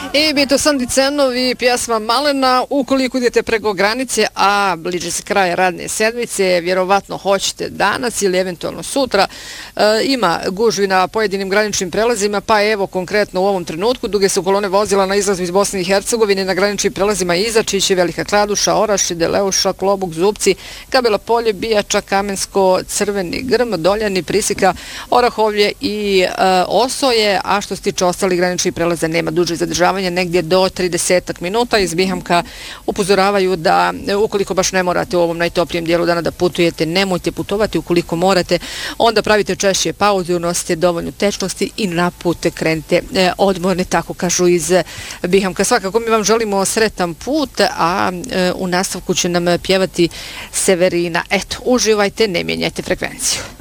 I bito Sandi Cenov i pjesma Malena. Ukoliko idete preko granice, a bliže se kraj radne sedmice, vjerovatno hoćete danas ili eventualno sutra, ima gužvi na pojedinim graničnim prelazima, pa evo konkretno u ovom trenutku duge su kolone vozila na izlazu iz Bosne i Hercegovine na graničnim prelazima Izačić, Velika Kladuša, Orašje, Deleuša, Klobuk, Zupci, Kabela Polje, Bijača, Kamensko, Crveni Grm, Doljani, Prisika, Orahovlje i Osoje, a što se tiče ostalih graničnih prelaza nema duže zadržavanja, negdje do 30 minuta. Iz Bihamka upozoravaju da ukoliko baš ne morate u ovom najtoplijem dijelu dana da putujete, nemojte putovati. Ukoliko morate, onda pravite češće pauze, unosite dovoljnu tečnosti i na put krenite odmorne, tako kažu iz Bihamka. Svakako mi vam želimo sretan put, a u nastavku će nam pjevati Severina. Eto, uživajte, ne mijenjajte frekvenciju.